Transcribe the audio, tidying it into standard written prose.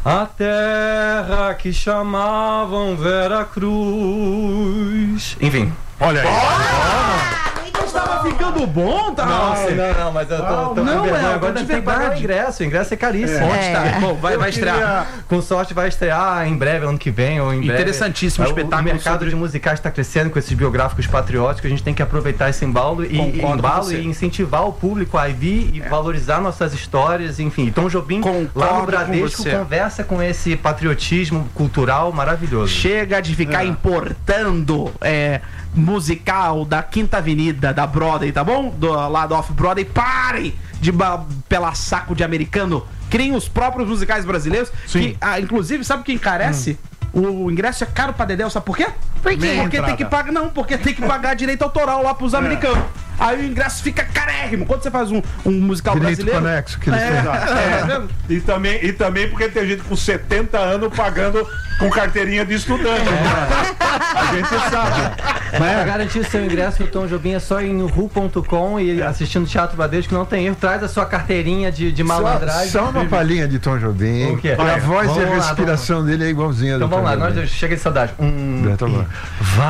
A terra que chamavam Vera Cruz. Enfim. Olha aí. Tava ficando bom, tá? Não, mas eu tô não, agora a gente tem que pagar o ingresso é caríssimo. Onde está? Bom, vai estrear. Com sorte vai estrear em breve, ano que vem ou em breve. Interessantíssimo espetáculo. O mercado de musicais está crescendo com esses biográficos patrióticos, a gente tem que aproveitar esse embalo e incentivar o público a vir e valorizar nossas histórias, enfim. Tom Jobim lá no Bradesco conversa com esse patriotismo cultural maravilhoso. Chega de ficar importando musical da Quinta Avenida, da Broadway, tá bom? Lá do Off-Broadway. Parem de pela saco de americano. Criem os próprios musicais brasileiros. Sim. Que, inclusive, sabe o que encarece? O ingresso é caro pra Dedéu, sabe por quê? Por quê? Porque tem que pagar, porque tem que pagar direito autoral lá pros americanos. Aí o ingresso fica carérrimo. Quando você faz um musical direito brasileiro... conexo que eles têm. E também porque tem gente com 70 anos pagando com carteirinha de estudante. A gente sabe. Para garantir seu ingresso, o Tom Jobim é só em ru.com e assistindo Teatro Bradesco, não tem erro. Traz a sua carteirinha de malandragem. Só uma palhinha de Tom Jobim. O quê? A voz e a respiração dele é igualzinha. Então vamos lá, nós chega de saudade. Tá bom. Vai.